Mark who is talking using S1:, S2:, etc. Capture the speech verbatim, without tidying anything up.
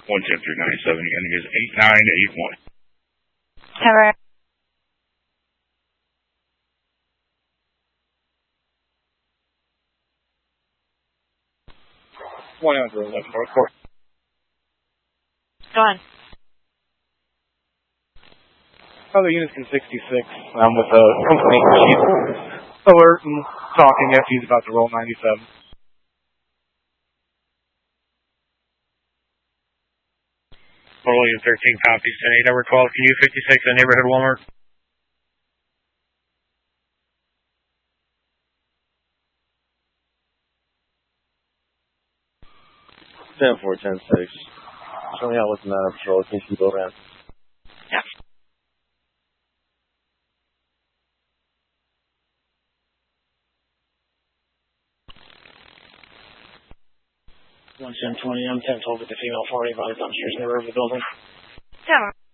S1: one ten three nine seven. Ending is eight nine eight one.
S2: Tower.
S3: one hundred eleven North Court.
S2: Go on.
S3: Other units in sixty-six. I'm with a company. She's alert and talking after he's about to roll ninety-seven.
S4: Rolling thirteen copies, ten eight, number twelve, Q fifty-six, a neighborhood Walmart.
S5: ten four, ten six. Show me out what's the matter, patrol. Can you go around?
S2: Yeah.
S4: one ten twenty, I'm ten twelve with the female forty, advised upstairs in the rear of the building.
S2: Tower.